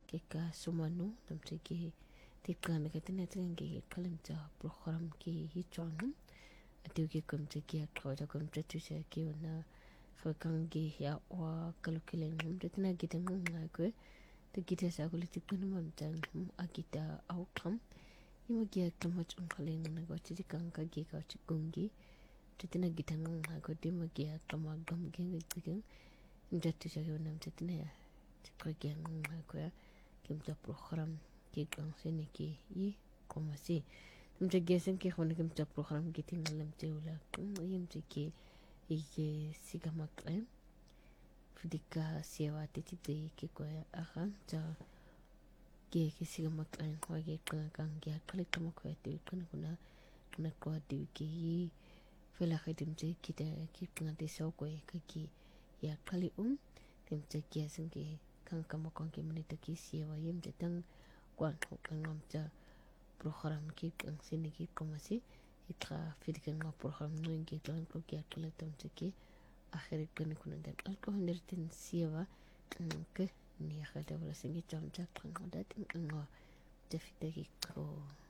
kika sumanu tamtiki tikkan katinatenge kalimta program ki hichwanum atuki kumtiki akhoda kumtatusa ki una fakangi ya wa kalukilengum tatina gitangum ngakwe tikita sakuliti kunumam tan akita outcome imagia kamach unkaleng na gwachi kanka gi gwachi gungi tatina gitangum ngakwe dimagia kamagam gengi tigang ndatusa ki unam tatina ya tikwagiang ngakwe kimta program ki kangsene ki yi komasi mta gesen ki khone kimta program ki tingalam teula yimte ki ige sigamakren fidika siwa titite ki kwa aha ta ki sigamakren kwa ki kang ki kalitama kwa tu kuna kwa tu ki yi fela khidimte ki ta ki ngante so kwa ki ya kali timte gesen ki kang kama kong ki menita ki siwa yimte tang kwan kang ta program ki kang sini ki komasi itra fidika nga program ngi klang ko ki akala tamtiki akhirit kan kuna dan alkohol nertin siwa ke ni khada wala singi tamta kang datin nga tafita ki ko